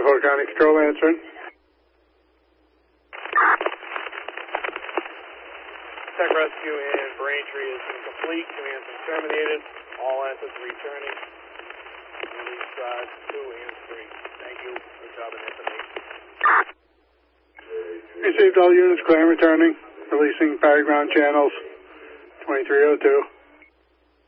Delaware County Control answering. Tech rescue in Braintree is incomplete. Command's been terminated. All assets returning. Release drives 2 and 3. Thank you. Good job in information. Received all units, clear and returning. Releasing party ground channels 2302.